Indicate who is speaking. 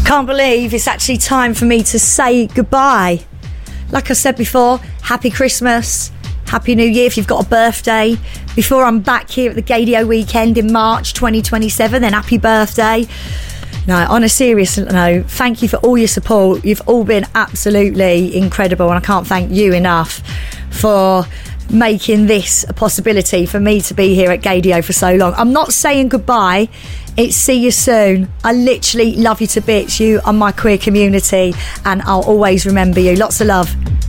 Speaker 1: Can't believe it's actually time for me to say goodbye. Like I said before, happy Christmas, happy New Year if you've got a birthday. Before I'm back here at the Gaydio weekend in March 2027, then happy birthday. No, on a serious note, thank you for all your support. You've all been absolutely incredible, and I can't thank you enough for making this a possibility for me to be here at Gaydio for so long. I'm not saying goodbye, it's see you soon. I literally love you to bits. You are my queer community, and I'll always remember you. Lots of love.